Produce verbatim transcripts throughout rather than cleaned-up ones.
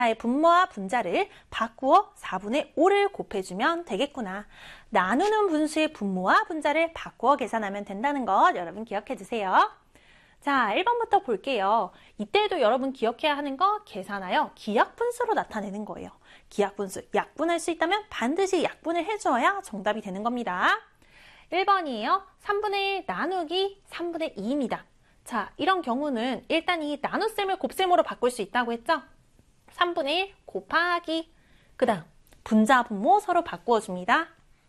의 분모와 분자를 바꾸어 사분의 오를 곱해주면 되겠구나. 나누는 분수의 분모와 분자를 바꾸어 계산하면 된다는 것 여러분 기억해 주세요. 자, 일 번부터 볼게요. 이때도 여러분 기억해야 하는 거 계산하여 기약분수로 나타내는 거예요. 기약분수, 약분할 수 있다면 반드시 약분을 해줘야 정답이 되는 겁니다. 일 번이에요. 삼분의 일 나누기 삼분의 이입니다. 자, 이런 경우는 일단 이 나눗셈을 곱셈으로 바꿀 수 있다고 했죠? 삼분의 일 곱하기, 그 다음 분자, 분모 서로 바꾸어줍니다.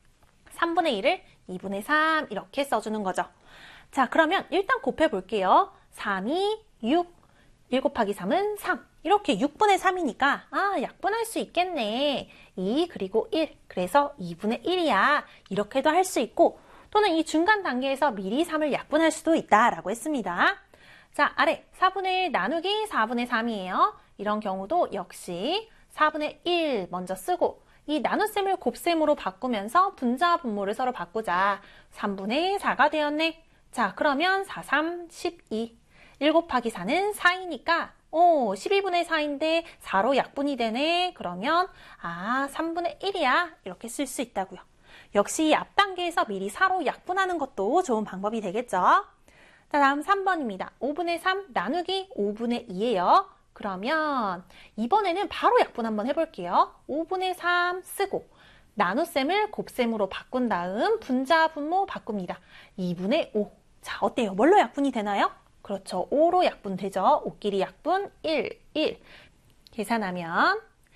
삼분의 일을 이분의 삼 이렇게 써주는 거죠. 자, 그러면 일단 곱해볼게요. 삼이 육, 일 곱하기 삼은 삼. 이렇게 육분의 삼이니까 아, 약분할 수 있겠네. 이 그리고 일, 그래서 이분의 일이야. 이렇게도 할 수 있고, 또는 이 중간 단계에서 미리 삼을 약분할 수도 있다라고 했습니다. 자, 아래 사분의 일 나누기 사분의 삼이에요. 이런 경우도 역시 사분의 일 먼저 쓰고 이 나눗셈을 곱셈으로 바꾸면서 분자, 분모를 서로 바꾸자. 삼분의 사가 되었네. 자, 그러면 사, 삼, 십이. 일 곱하기 사는 사이니까 오, 십이분의 사인데 사로 약분이 되네. 그러면 아, 삼분의 일이야. 이렇게 쓸 수 있다고요. 역시 앞 단계에서 미리 사로 약분하는 것도 좋은 방법이 되겠죠. 자, 다음 삼 번입니다. 오분의 삼 나누기 오분의 이예요. 그러면 이번에는 바로 약분 한번 해볼게요. 오분의 삼 쓰고 나눗셈을 곱셈으로 바꾼 다음 분자, 분모 바꿉니다. 이분의 오. 자, 어때요? 뭘로 약분이 되나요? 그렇죠. 오로 약분되죠. 오끼리 약분 일, 일. 계산하면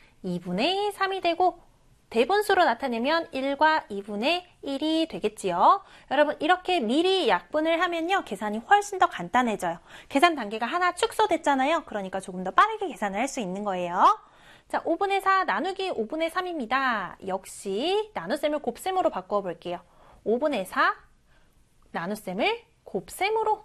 이분의 삼이 되고 대분수로 나타내면 일과 이분의 일이 되겠지요. 여러분 이렇게 미리 약분을 하면요. 계산이 훨씬 더 간단해져요. 계산 단계가 하나 축소됐잖아요. 그러니까 조금 더 빠르게 계산을 할 수 있는 거예요. 자, 오분의 사 나누기 오분의 삼입니다. 역시 나눗셈을 곱셈으로 바꿔 볼게요. 오분의 사 나눗셈을 곱셈으로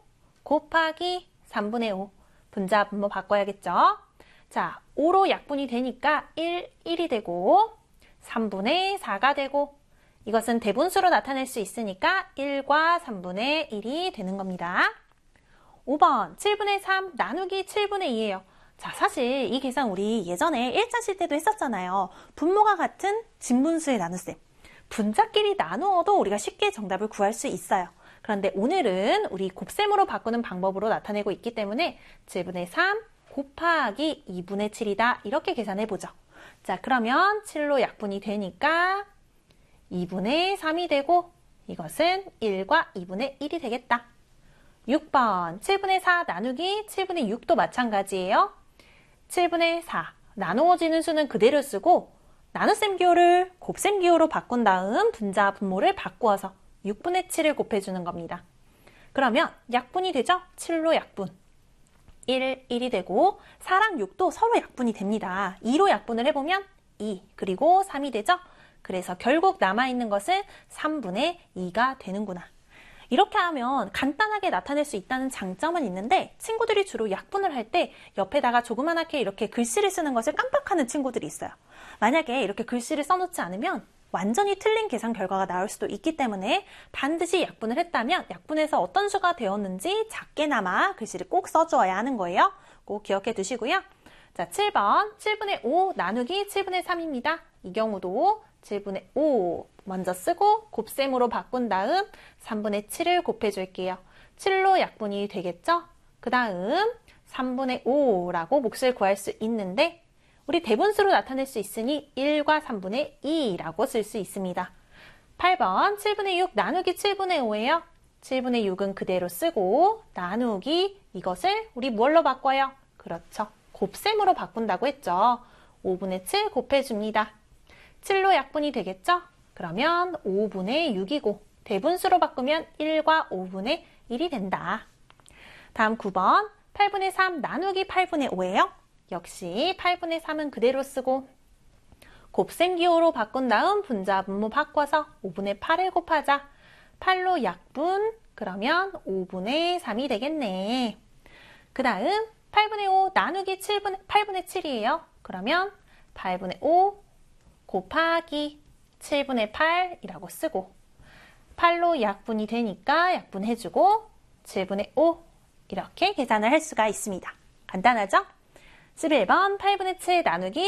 곱하기 삼분의 오. 분자, 분모 바꿔야겠죠. 자, 오로 약분이 되니까 일, 일이 되고 삼분의 사가 되고 이것은 대분수로 나타낼 수 있으니까 일과 삼분의 일이 되는 겁니다. 오 번 칠분의 삼 나누기 칠분의 이예요. 자, 사실 이 계산 우리 예전에 일 자실 때도 했었잖아요. 분모가 같은 진분수의 나눗셈. 분자끼리 나누어도 우리가 쉽게 정답을 구할 수 있어요. 그런데 오늘은 우리 곱셈으로 바꾸는 방법으로 나타내고 있기 때문에 칠분의 삼 곱하기 이분의 칠이다. 이렇게 계산해보죠. 자, 그러면 칠로 약분이 되니까 이분의 삼이 되고 이것은 일과 이분의 일이 되겠다. 육 번 칠분의 사 나누기 칠분의 육도 마찬가지예요. 칠분의 사 나누어지는 수는 그대로 쓰고 나눗셈 기호를 곱셈 기호로 바꾼 다음 분자, 분모를 바꾸어서 육분의 칠을 곱해주는 겁니다. 그러면 약분이 되죠? 칠로 약분. 일, 일이 되고 사랑 육도 서로 약분이 됩니다. 이로 약분을 해보면 이, 그리고 삼이 되죠? 그래서 결국 남아있는 것은 삼분의 이가 되는구나. 이렇게 하면 간단하게 나타낼 수 있다는 장점은 있는데 친구들이 주로 약분을 할 때 옆에다가 조그만하게 이렇게 글씨를 쓰는 것을 깜빡하는 친구들이 있어요. 만약에 이렇게 글씨를 써놓지 않으면 완전히 틀린 계산 결과가 나올 수도 있기 때문에 반드시 약분을 했다면 약분해서 어떤 수가 되었는지 작게나마 글씨를 꼭 써주어야 하는 거예요. 꼭 기억해 두시고요. 자, 칠 번 칠분의 오 나누기 칠분의 삼입니다. 이 경우도 칠분의 오 먼저 쓰고 곱셈으로 바꾼 다음 삼분의 칠을 곱해줄게요. 칠로 약분이 되겠죠? 그 다음 삼분의 오라고 몫을 구할 수 있는데 우리 대분수로 나타낼 수 있으니 일과 삼분의 이라고 쓸 수 있습니다. 팔 번 칠분의 육 나누기 칠분의 오예요. 칠분의 육은 그대로 쓰고 나누기 이것을 우리 뭘로 바꿔요? 그렇죠. 곱셈으로 바꾼다고 했죠. 오분의 칠 곱해줍니다. 칠로 약분이 되겠죠? 그러면 오분의 육이고 대분수로 바꾸면 일과 오분의 일이 된다. 다음 구 번 팔분의 삼 나누기 팔분의 오예요. 역시 팔분의 삼은 그대로 쓰고 곱셈 기호로 바꾼 다음 분자, 분모 바꿔서 오분의 팔을 곱하자. 팔로 약분, 그러면 오분의 삼이 되겠네. 그 다음 팔분의 오 나누기 칠분의, 팔분의 칠이에요. 그러면 팔분의 오 곱하기 칠분의 팔이라고 쓰고 팔로 약분이 되니까 약분해주고 칠분의 오 이렇게 계산을 할 수가 있습니다. 간단하죠? 십일 번 팔분의 칠 나누기